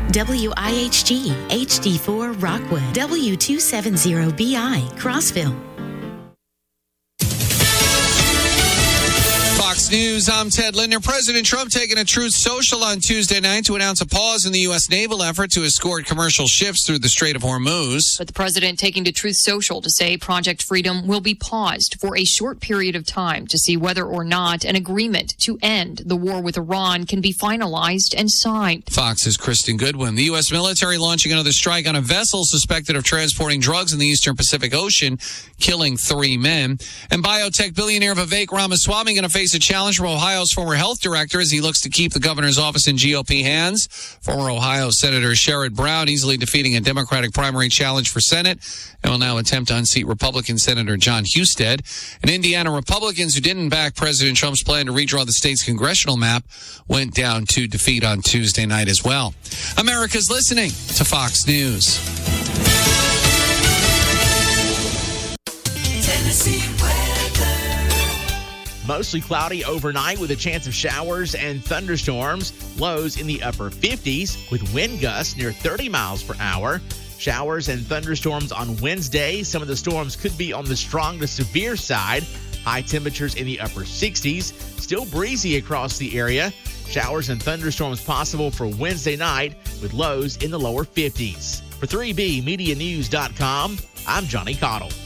WIHG HD4 Rockwood, W270BI Crossville. Fox News, I'm Ted Linder. President Trump taking a Truth Social on Tuesday night to announce a pause in the U.S. naval effort to escort commercial ships through the Strait of Hormuz. But the president taking to Truth Social to say Project Freedom will be paused for a short period of time to see whether or not an agreement to end the war with Iran can be finalized and signed. Fox's Kristen Goodwin. The U.S. military launching another strike on a vessel suspected of transporting drugs in the Eastern Pacific Ocean, killing 3 men. And biotech billionaire Vivek Ramaswamy going to face a challenge from Ohio's former health director as he looks to keep the governor's office in GOP hands. Former Ohio Senator Sherrod Brown easily defeating a Democratic primary challenge for Senate and will now attempt to unseat Republican Senator John Husted. And Indiana Republicans who didn't back President Trump's plan to redraw the state's congressional map went down to defeat on Tuesday night as well. America's listening to Fox News. Tennessee weather. Mostly cloudy overnight with a chance of showers and thunderstorms. Lows in the upper 50s with wind gusts near 30 miles per hour. Showers and thunderstorms on Wednesday. Some of the storms could be on the strong to severe side. High temperatures in the upper 60s. Still breezy across the area. Showers and thunderstorms possible for Wednesday night with lows in the lower 50s. For 3BMediaNews.com, I'm Johnny Cottle.